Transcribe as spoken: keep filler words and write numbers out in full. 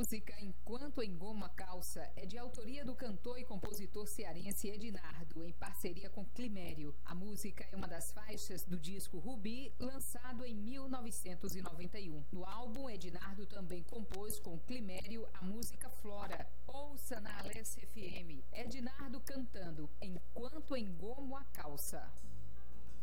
música Enquanto Engoma a Calça é de autoria do cantor e compositor cearense Ednardo, em parceria com Climério. A música é uma das faixas do disco Rubi, lançado em mil novecentos e noventa e um. No álbum, Ednardo também compôs com Climério a música Flora. Ouça na Alesse F M, Ednardo cantando Enquanto Engomo a Calça.